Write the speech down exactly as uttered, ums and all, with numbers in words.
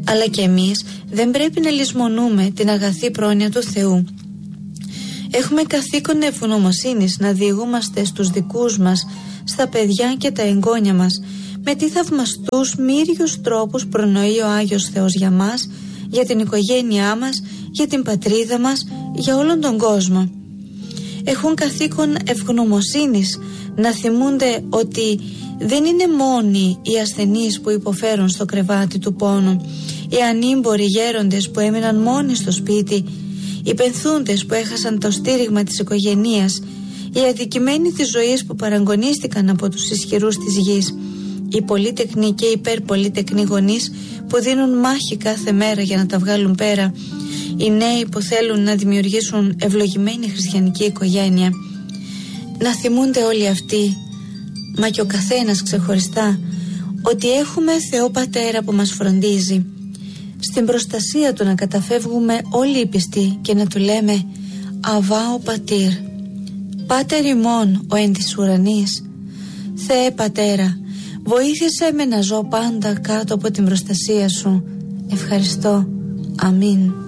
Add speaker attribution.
Speaker 1: Αλλά και εμείς δεν πρέπει να λησμονούμε την αγαθή πρόνοια του Θεού. Έχουμε καθήκον ευγνωμοσύνης να διηγούμαστε στους δικούς μας, στα παιδιά και τα εγγόνια μας, με τι θαυμαστούς μύριους τρόπους προνοεί ο Άγιος Θεός για μας, για την οικογένειά μας, για την πατρίδα μας, για όλον τον κόσμο. Έχουν καθήκον ευγνωμοσύνης να θυμούνται ότι δεν είναι μόνοι οι ασθενείς που υποφέρουν στο κρεβάτι του πόνου, οι ανήμποροι γέροντες που έμειναν μόνοι στο σπίτι, οι πενθούντες που έχασαν το στήριγμα της οικογένειας, οι αδικημένοι της ζωής που παραγωνίστηκαν από τους ισχυρούς της γης, οι πολύτεκνοι και υπερπολύτεκνοι γονείς που δίνουν μάχη κάθε μέρα για να τα βγάλουν πέρα, οι νέοι που θέλουν να δημιουργήσουν ευλογημένη χριστιανική οικογένεια. Να θυμούνται όλοι αυτοί, μα και ο καθένας ξεχωριστά, ότι έχουμε Θεό Πατέρα που μας φροντίζει. Στην προστασία του να καταφεύγουμε όλοι οι πιστοί και να του λέμε «Αβά ο Πατήρ, Πάτερ ημών ο εν της ουρανής, Θεέ Πατέρα, βοήθησέ με να ζω πάντα κάτω από την προστασία σου. Ευχαριστώ. Αμήν».